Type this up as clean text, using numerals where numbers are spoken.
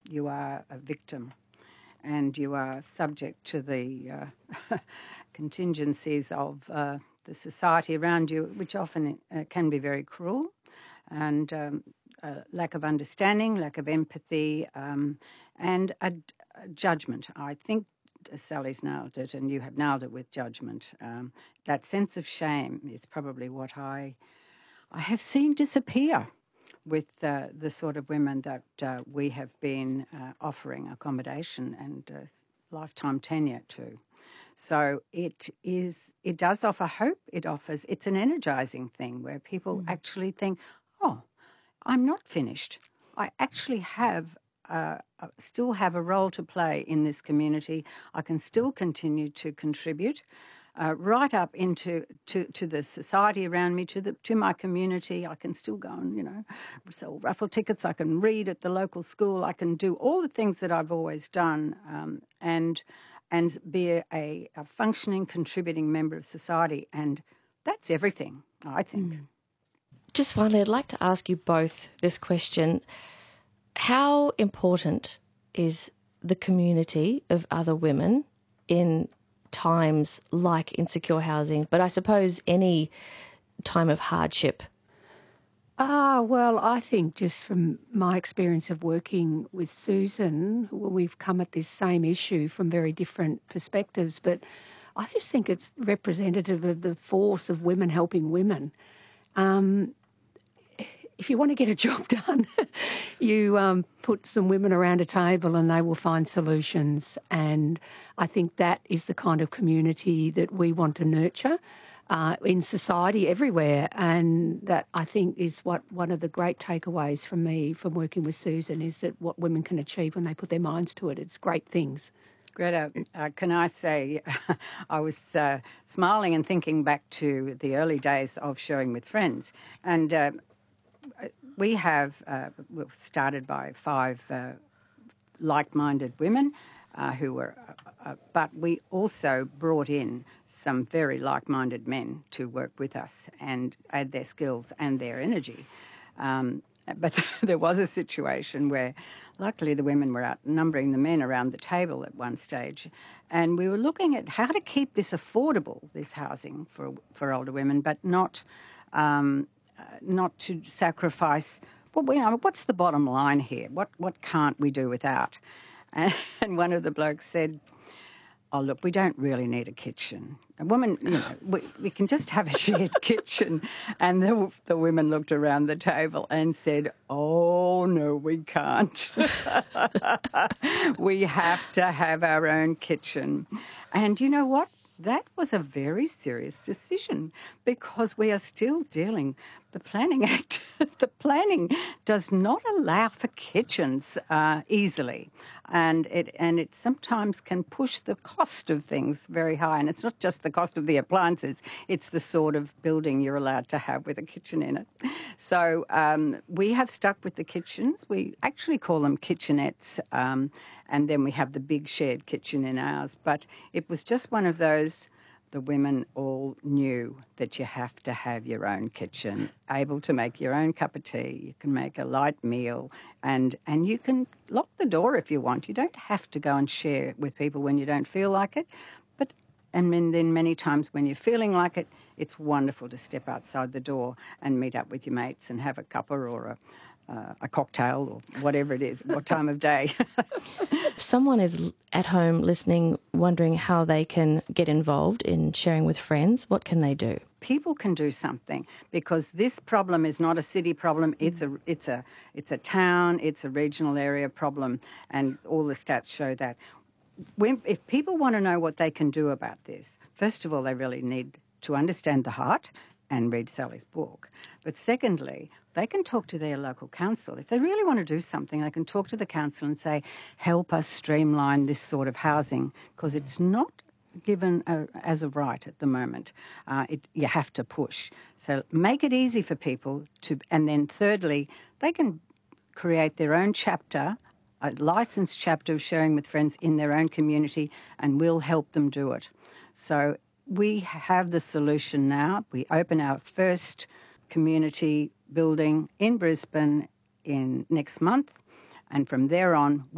you are a victim, and you are subject to the contingencies of the society around you, which often can be very cruel, and lack of understanding, lack of empathy, and a judgment. I think Sally's nailed it, and you have nailed it with judgment. That sense of shame is probably what I have seen disappear with the sort of women that we have been offering accommodation and lifetime tenure to. So it does offer hope. It's an energizing thing where people actually think, oh, I'm not finished. I actually still have a role to play in this community. I can still continue to contribute right up into to the society around me, to my community. I can still go and, sell raffle tickets. I can read at the local school. I can do all the things that I've always done and be a functioning, contributing member of society. And that's everything, I think. Just finally, I'd like to ask you both this question. How important is the community of other women in times like insecure housing, but I suppose any time of hardship? Well, I think just from my experience of working with Susan, we've come at this same issue from very different perspectives, but I just think it's representative of the force of women helping women. If you want to get a job done, you put some women around a table and they will find solutions. And I think that is the kind of community that we want to nurture in society everywhere. And that, I think, is what one of the great takeaways from me from working with Susan is that what women can achieve when they put their minds to it. It's great things. Greta, can I say, I was smiling and thinking back to the early days of Sharing with Friends. And we were started by 5 like-minded women but we also brought in some very like-minded men to work with us and add their skills and their energy. But there was a situation where luckily the women were outnumbering the men around the table at one stage, and we were looking at how to keep this affordable, this housing for older women, but not to sacrifice. Well, what's the bottom line here? What can't we do without? And one of the blokes said, "Oh, look, we don't really need a kitchen. A woman, we can just have a shared kitchen." And the women looked around the table and said, "Oh, no, we can't. We have to have our own kitchen." And you know what? That was a very serious decision because we are still dealing. The Planning Act, the planning does not allow for kitchens easily, and it sometimes can push the cost of things very high. And it's not just the cost of the appliances; it's the sort of building you're allowed to have with a kitchen in it. So we have stuck with the kitchens. We actually call them kitchenettes, and then we have the big shared kitchen in ours. But it was just one of those. The women all knew that you have to have your own kitchen, able to make your own cup of tea. You can make a light meal and you can lock the door if you want. You don't have to go and share with people when you don't feel like it. And then many times when you're feeling like it, it's wonderful to step outside the door and meet up with your mates and have a cuppa or a cocktail or whatever it is, what time of day. If someone is at home listening, wondering how they can get involved in Sharing with Friends, what can they do? People can do something because this problem is not a city problem. It's a town, it's a regional area problem, and all the stats show that. If people want to know what they can do about this, first of all, they really need to understand the heart and read Sally's book. But secondly, they can talk to their local council. If they really want to do something, they can talk to the council and say, help us streamline this sort of housing, because it's not given as a right at the moment. You have to push. So make it easy for people to, and then thirdly, they can create their own chapter, a licensed chapter of Sharing with Friends in their own community, and we'll help them do it. So we have the solution now. We open our first community building in Brisbane in next month, and from there on